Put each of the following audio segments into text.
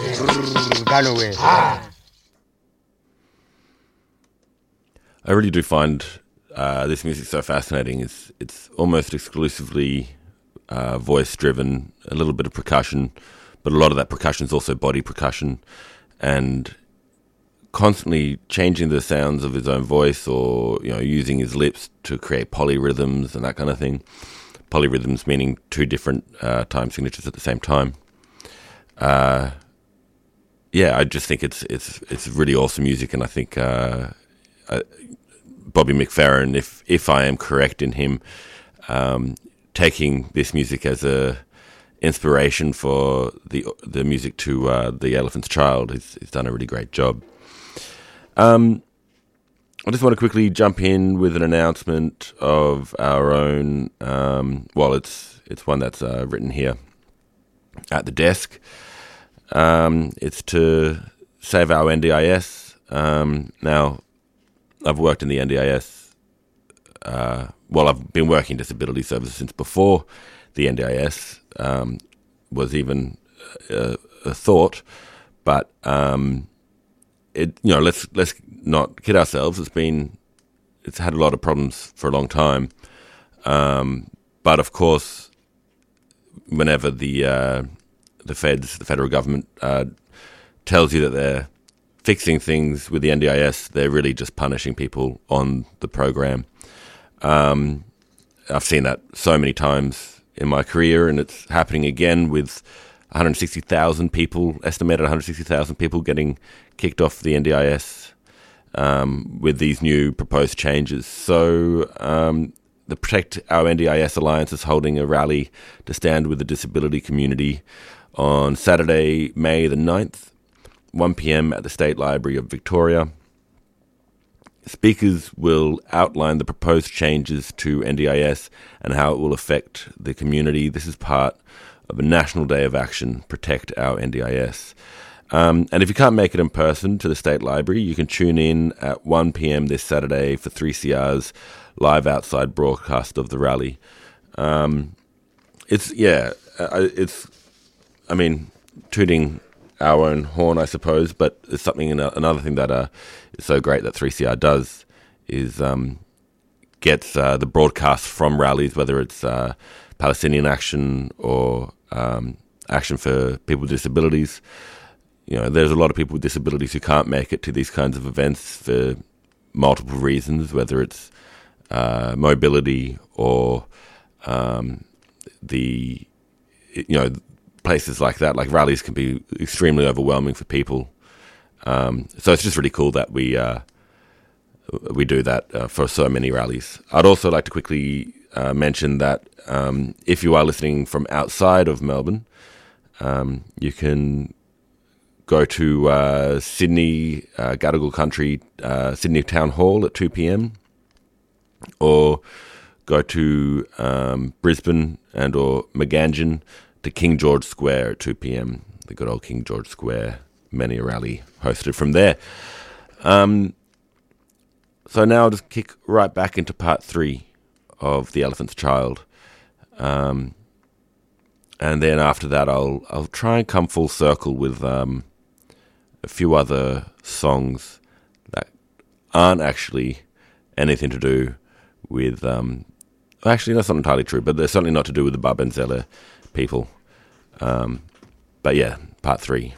Gone away. I really do find this music so fascinating. It's almost exclusively voice-driven, a little bit of percussion, but a lot of that percussion is also body percussion, and constantly changing the sounds of his own voice, or using his lips to create polyrhythms and that kind of thing. Polyrhythms meaning two different time signatures at the same time. I just think it's really awesome music, and I think Bobby McFerrin, if I am correct in him taking this music as a inspiration for the music to The Elephant's Child, he's done a really great job. I just want to quickly jump in with an announcement of our own. It's one that's written here at the desk. It's to save our NDIS. Now, I've worked in the NDIS. I've been working disability services since before the NDIS was even a thought. But let's not kid ourselves. It's had a lot of problems for a long time. But of course, whenever the federal government tells you that they're fixing things with the NDIS, they're really just punishing people on the program. I've seen that so many times in my career, and it's happening again with 160,000 people, estimated 160,000 people getting kicked off the NDIS with these new proposed changes. So the Protect Our NDIS Alliance is holding a rally to stand with the disability community on Saturday, May the 9th, 1 p.m. at the State Library of Victoria. Speakers will outline the proposed changes to NDIS and how it will affect the community. This is part of a national day of action, Protect Our NDIS. And if you can't make it in person to the State Library, you can tune in at 1 p.m. this Saturday for 3CR's live outside broadcast of the rally. Tooting our own horn, I suppose, but it's something, another thing that is so great that 3CR does is gets the broadcasts from rallies, whether it's Palestinian action or action for people with disabilities. There's a lot of people with disabilities who can't make it to these kinds of events for multiple reasons, whether it's mobility or places like that. Like rallies can be extremely overwhelming for people. So it's just really cool that we do that for so many rallies. I'd also like to quickly mention that if you are listening from outside of Melbourne, you can go to Sydney, Gadigal Country, Sydney Town Hall at 2 p.m, or go to Brisbane and or Magangin to King George Square at 2 p.m, the good old King George Square, many a rally hosted from there. So now I'll just kick right back into part 3 of The Elephant's Child. And then after that, I'll try and come full circle with a few other songs that aren't actually anything to do with... actually, that's not entirely true, but they're certainly not to do with the Barbenzella people. But yeah, part 3.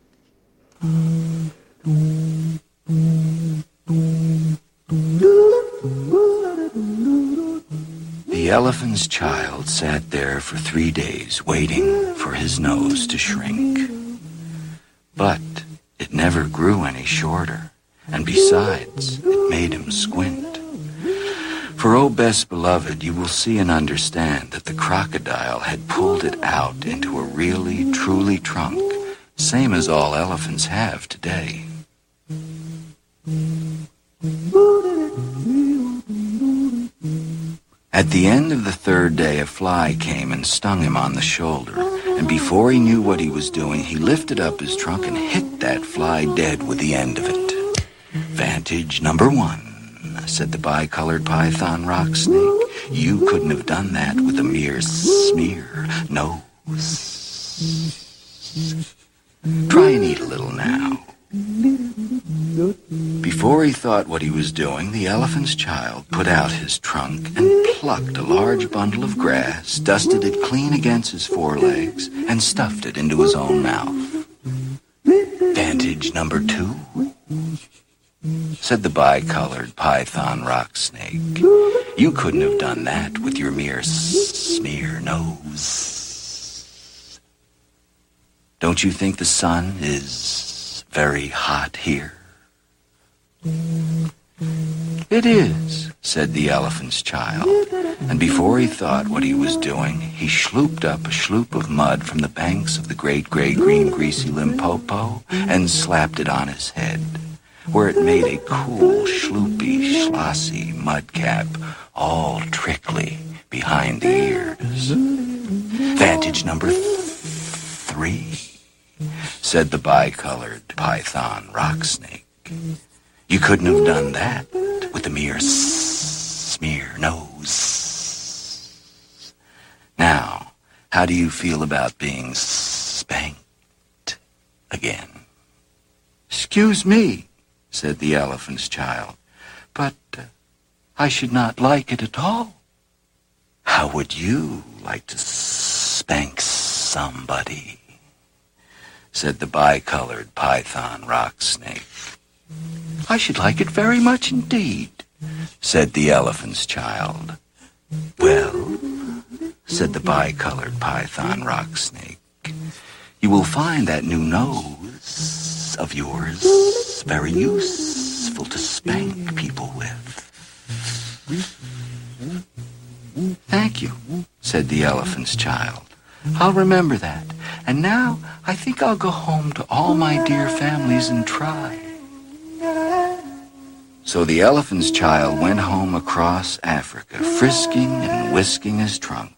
The elephant's child sat there for 3 days waiting for his nose to shrink. But it never grew any shorter, and besides, it made him squint. For, oh, best beloved, you will see and understand that the crocodile had pulled it out into a really, truly trunk, same as all elephants have today. At the end of the 3rd day, a fly came and stung him on the shoulder, and before he knew what he was doing, he lifted up his trunk and hit that fly dead with the end of it. Vantage number 1, said the bicolored python rock snake. You couldn't have done that with a mere smear. No. Try and eat a little now." Before he thought what he was doing, the elephant's child put out his trunk and plucked a large bundle of grass, dusted it clean against his forelegs, and stuffed it into his own mouth. "Vantage number 2, said the bicolored python rock snake. "You couldn't have done that with your mere smear nose. Don't you think the sun is very hot here?" "It is," said the elephant's child, and before he thought what he was doing, he slooped up a sloop of mud from the banks of the great gray-green greasy Limpopo and slapped it on his head, where it made a cool, sloopy, schlossy mud cap, all trickly behind the ears. "Vantage number 3, said the bicolored python rock snake. "You couldn't have done that with a mere smear nose. Now, how do you feel about being spanked again?" "Excuse me," said the elephant's child, "but I should not like it at all." "How would you like to spank somebody?" said the bicolored python rock snake. "I should like it very much indeed," said the elephant's child. "Well," said the bicolored python rock snake, "you will find that new nose of yours very useful to spank people with." "Thank you," said the elephant's child. "I'll remember that. And now I think I'll go home to all my dear families and try." So the elephant's child went home across Africa, frisking and whisking his trunk,